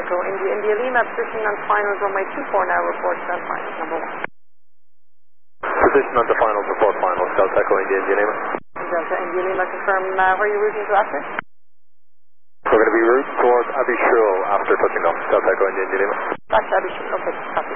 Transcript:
Echo India, India Lima, position on finals runway 24 now, reports on finals number 1. Position on the finals, report finals, Delta Echo India, India Lima. Delta India Lima, confirm where you're routing to after? We're going to be routing towards Abbey Shul after touching off, Delta Echo India, India Lima. That's Abbey Shul, okay, copy.